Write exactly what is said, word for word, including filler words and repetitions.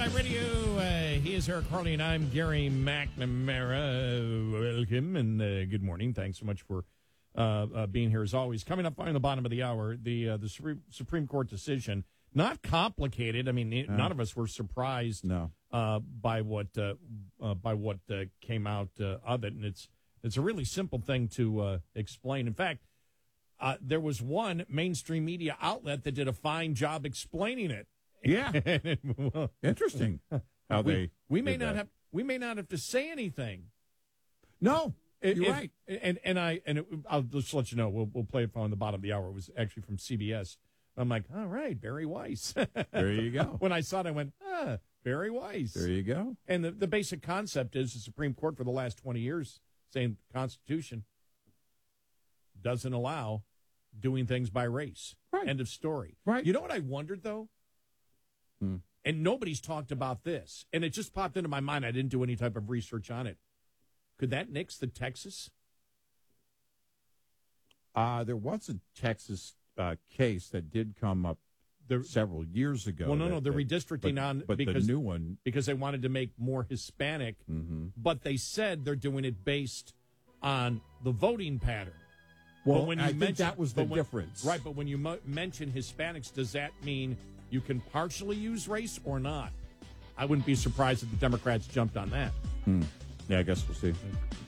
Night Radio. Uh, he is Eric Harley, and I'm Gary McNamara. Welcome and uh, good morning. Thanks so much for uh, uh, being here, as always. Coming up on the bottom of the hour, the uh, the Supreme Court decision. Not complicated. I mean, no. None of us were surprised no. uh, by what uh, uh, by what uh, came out uh, of it, and it's it's a really simple thing to uh, explain. In fact, uh, there was one mainstream media outlet that did a fine job explaining it. Yeah, well, interesting. How we, they we may not that. have we may not have to say anything. No, If, you're right. And and I and it, I'll just let you know. We'll we'll play it from the bottom of the hour. It was actually from C B S. I'm like, all right, Barry Weiss. There you go. When I saw it, I went, ah, Barry Weiss. There you go. And the, the basic concept is the Supreme Court for the last twenty years saying the Constitution doesn't allow doing things by race. Right. End of story. Right. You know what I wondered, though? Hmm. And nobody's talked about this. And it just popped into my mind. I didn't do any type of research on it. Could that nix the Texas? Uh, there was a Texas uh, case that did come up the, several years ago. Well, no, that, no, they're that, redistricting but, on but because the new one because they wanted to make more Hispanic. Mm-hmm. But they said they're doing it based on the voting pattern. Well, but when you I think mention, that was the when, difference, right? But when you mo- mention Hispanics, does that mean you can partially use race or not? I wouldn't be surprised if the Democrats jumped on that. Hmm. Yeah, I guess we'll see.